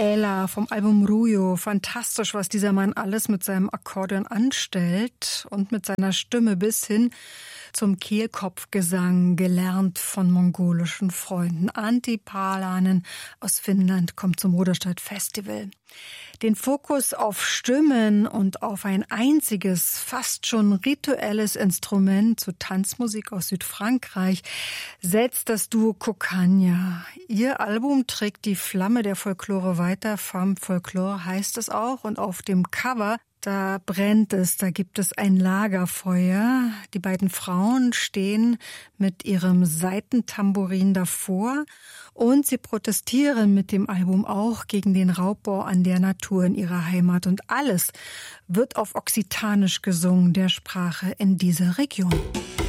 Ela vom Album Ruyo. Fantastisch, was dieser Mann alles mit seinem Akkordeon anstellt und mit seiner Stimme bis hin zum Kehlkopfgesang, gelernt von mongolischen Freunden. Antti Paalanen aus Finnland kommt zum Ruderstadt Festival. Den Fokus auf Stimmen und auf ein einziges, fast schon rituelles Instrument zu Tanzmusik aus Südfrankreich setzt das Duo Kokania. Ihr Album trägt die Flamme der Folklore weiter. Femme Folklore heißt es auch. Und auf dem Cover, da brennt es, da gibt es ein Lagerfeuer. Die beiden Frauen stehen mit ihrem Saitentambourin davor und sie protestieren mit dem Album auch gegen den Raubbau an der Natur in ihrer Heimat. Und alles wird auf Okzitanisch gesungen, der Sprache in dieser Region.